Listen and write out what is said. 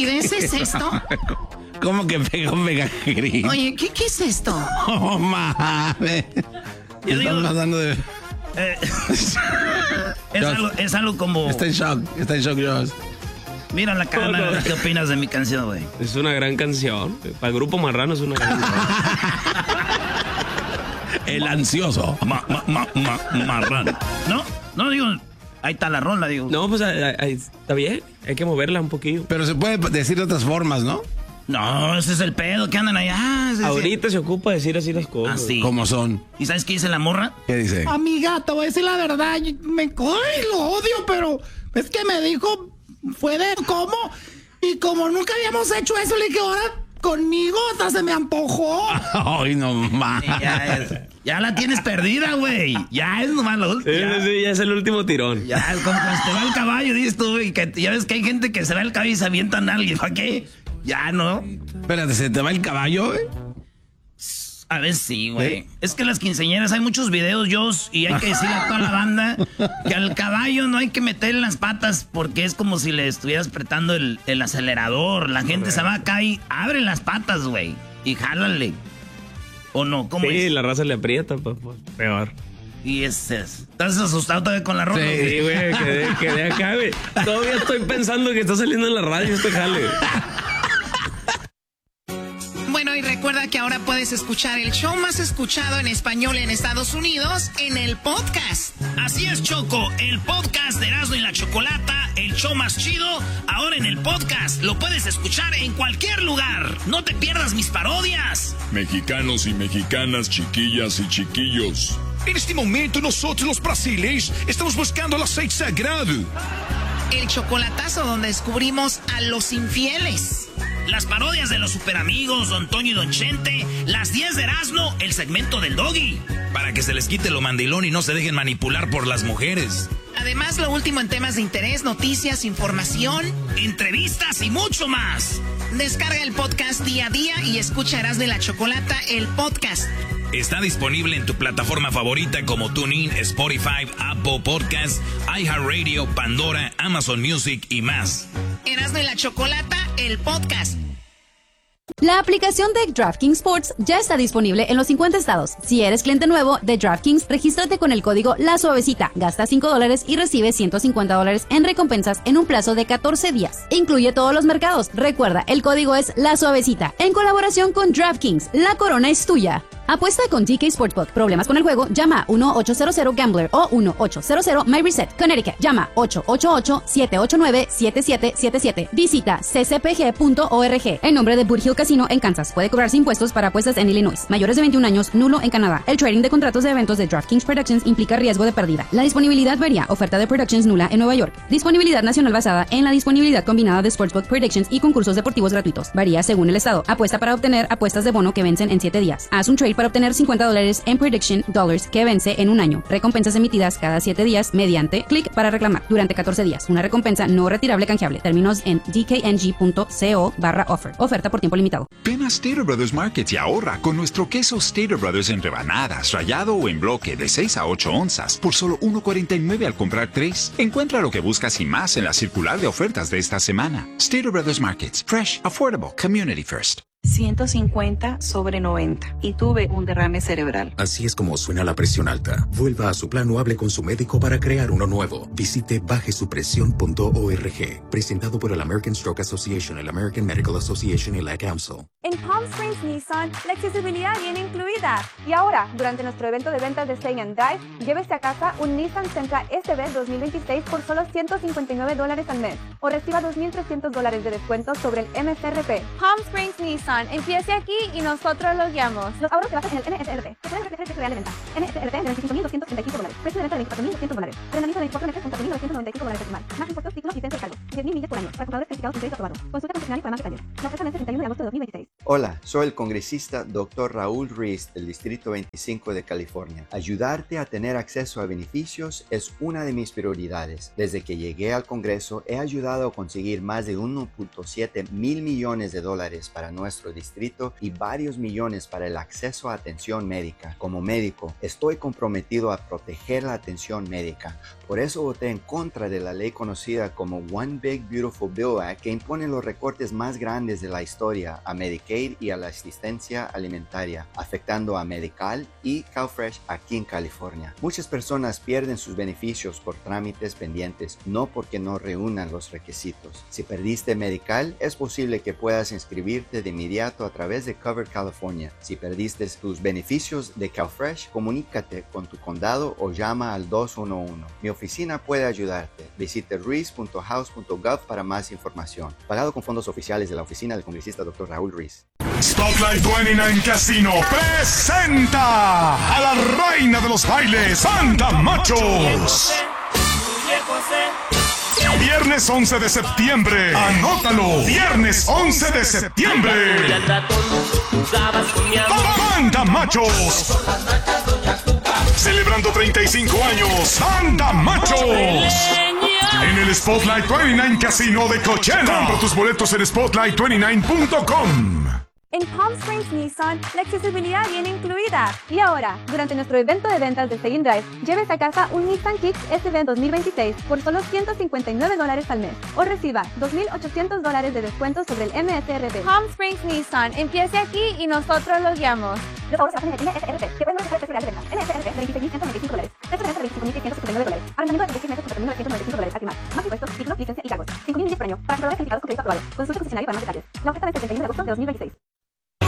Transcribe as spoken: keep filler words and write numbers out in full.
estupidez es esto? ¿Cómo que pegó Mega Gris? Oye, ¿qué, qué es esto? Oh, mames. Están pasando de... Eh, es, algo, es algo como... Está en shock, está en shock, Josh. Mira la cara, oh, no. ¿Qué opinas de mi canción, güey? Es una gran canción. Para el Grupo Marrano es una gran canción. El ansioso. Ma, ma, ma, ma, marrano. No, no digo... Ahí está la rola, digo. No, pues ahí, ahí, está bien. Hay que moverla un poquito. Pero se puede decir de otras formas, ¿no? No, ese es el pedo que andan allá. Ah, ahorita se ocupa decir así las cosas. Así. ¿Cómo son? ¿Y sabes qué dice la morra? ¿Qué dice? Amiga, te voy a decir la verdad. Me ay, lo odio, pero es que me dijo, fue de cómo. Y como nunca habíamos hecho eso, le dije, ahora conmigo hasta se me antojó. Ay, no más. Ya, es, ya la tienes perdida, güey. Ya es nomás lo último. Sí, ya. sí, ya es el último tirón. Ya es como cuando se te va el caballo, dices tú, güey. Que ya ves que hay gente que se va el caballo y se avientan a alguien. ¿Para qué? Ya, ¿no? Espérate, ¿se te va el caballo, güey? A ver, sí, güey. ¿Eh? Es que las quinceañeras hay muchos videos, Jos, y hay que decirle a toda la banda que al caballo no hay que meterle las patas porque es como si le estuvieras apretando el, el acelerador. La gente se va acá y abre las patas, güey, y jálale. ¿O no? ¿Cómo sí, es? la raza le aprieta, pues, pues peor. Y ese es. ¿Estás asustado todavía con la ropa? Sí, güey, quedé, quedé acá, güey. Todavía estoy pensando que está saliendo en la radio este jale. Bueno, y recuerda que ahora puedes escuchar el show más escuchado en español en Estados Unidos en el podcast. Así es, Choco, el podcast de Erasmo y la Chocolata, el show más chido, ahora en el podcast. Lo puedes escuchar en cualquier lugar. No te pierdas mis parodias. Mexicanos y mexicanas, chiquillas y chiquillos. En este momento nosotros los brasileños estamos buscando el aceite sagrado. El chocolatazo donde descubrimos a los infieles. Las parodias de los superamigos, Don Toño y Don Chente. Las diez de Erasmo, el segmento del Doggy. Para que se les quite lo mandilón y no se dejen manipular por las mujeres. Además, lo último en temas de interés, noticias, información, entrevistas y mucho más. Descarga el podcast día a día y escucha Erasmo y la Chocolata, el podcast. Está disponible en tu plataforma favorita como TuneIn, Spotify, Apple Podcasts, iHeartRadio, Pandora, Amazon Music y más. Erasmo y la Chocolata, el podcast. La aplicación de DraftKings Sports ya está disponible en los cincuenta estados. Si eres cliente nuevo de DraftKings, regístrate con el código La Suavecita. Gasta cinco dólares y recibe ciento cincuenta dólares en recompensas en un plazo de catorce días. Incluye todos los mercados. Recuerda, el código es La Suavecita. En colaboración con DraftKings, la corona es tuya. Apuesta con D K Sportsbook. ¿Problemas con el juego? Llama a uno ocho cero cero Gambler o uno ocho cero cero My Reset. Connecticut. Llama ocho ocho ocho, siete ocho nueve, siete siete siete siete. Visita c c p g punto org. En nombre de Boot Hill Casino en Kansas. Puede cobrarse impuestos para apuestas en Illinois. Mayores de veintiún años, nulo en Canadá. El trading de contratos de eventos de DraftKings Productions implica riesgo de pérdida. La disponibilidad varía. Oferta de Productions nula en Nueva York. Disponibilidad nacional basada en la disponibilidad combinada de Sportsbook Predictions y concursos deportivos gratuitos. Varía según el estado. Apuesta para obtener apuestas de bono que vencen en siete días. Haz un trade para obtener cincuenta dólares en Prediction Dollars que vence en un año. Recompensas emitidas cada siete días mediante clic para reclamar durante catorce días. Una recompensa no retirable canjeable. Términos en d k n g punto co barra offer. Oferta por tiempo limitado. Ven a Stater Brothers Market y ahorra con nuestro queso Stater Brothers en rebanadas, rallado o en bloque de seis a ocho onzas por solo uno cuarenta y nueve al comprar tres. Encuentra lo que buscas y más en la circular de ofertas de esta semana. Stater Brothers Markets. Fresh, affordable, community first. ciento cincuenta sobre noventa y tuve un derrame cerebral. Así es como suena la presión alta. Vuelva a su plan o hable con su médico para crear uno nuevo. Visite baje su presión punto org. Presentado por el American Stroke Association, el American Medical Association y la Council. En Palm Springs Nissan, la accesibilidad viene incluida. Y ahora, durante nuestro evento de ventas de Stay and Drive, llévese a casa un Nissan Sentra S V dos mil veintiséis por solo ciento cincuenta y nueve dólares al mes. O reciba dos mil trescientos dólares de descuento sobre el M S R P. Palm Springs Nissan. Empiece aquí y nosotros lo guiamos. Los ahorros se basan en el N S R P, que pueden reflejar el precio real de venta. N S R P de veinticinco mil doscientos treinta y cinco dólares. Precio de venta de veinticuatro mil doscientos dólares. Rendimiento de veinticuatro meses con cuatro mil novecientos noventa y cinco dólares adicional. Más impuestos, títulos, licencia y cargos. diez mil millas por año. Para compradores calificados con crédito aprobado. Consulta concesionario para más detalles. La oferta vence el treinta y uno de agosto de dos mil veintiséis. Hola, soy el congresista doctor Raúl Ruiz del Distrito veinticinco de California. Ayudarte a tener acceso a beneficios es una de mis prioridades. Desde que llegué al Congreso, he ayudado a conseguir más de uno punto siete mil millones de dólares para nuestro nuestro distrito y varios millones para el acceso a atención médica. Como médico, estoy comprometido a proteger la atención médica. Por eso voté en contra de la ley conocida como One Big Beautiful Bill Act, que impone los recortes más grandes de la historia a Medicaid y a la asistencia alimentaria, afectando a Medical y CalFresh aquí en California. Muchas personas pierden sus beneficios por trámites pendientes, no porque no reúnan los requisitos. Si perdiste Medical, es posible que puedas inscribirte de inmediato a través de Cover California. Si perdiste tus beneficios de CalFresh, comunícate con tu condado o llama al dos uno uno. Mi oficina puede ayudarte. Visite reese punto house punto gov para más información. Pagado con fondos oficiales de la oficina del congresista doctor Raúl Ruiz. Spotlight veintinueve Casino presenta a la reina de los bailes, Santa Machos. Viernes once de septiembre. Anótalo. Viernes once de septiembre. Santa Machos. Celebrando treinta y cinco años. Santa Machos. En el Spotlight veintinueve Casino de Coachella. Compra tus boletos en spotlight veintinueve punto com. En Palm Springs Nissan, la accesibilidad viene incluida. Y ahora, durante nuestro evento de ventas de Stay and Drive, llévese a casa un Nissan Kicks S V dos mil veintiséis por solo ciento cincuenta y nueve dólares al mes. O reciba dos mil ochocientos dólares de descuento sobre el M S R P. Palm Springs Nissan, empiece aquí y nosotros los guiamos. Los favores se bajan en el M S R P, que pueden ser especiales de venta. M S R P de veintiséis mil ciento noventa y cinco dólares. Precio de venta de veinticinco mil seiscientos setenta y nueve dólares. Arrendamiento de veintiséis meses por cuatro mil novecientos noventa y cinco dólares al final. Más impuestos, títulos, licencia y cargos. cinco mil millas por año. Para proveedores calificados con crédito aprobado. Consulta el funcionario para más detalles. La oferta de setenta y uno de agosto de dos mil veintiséis.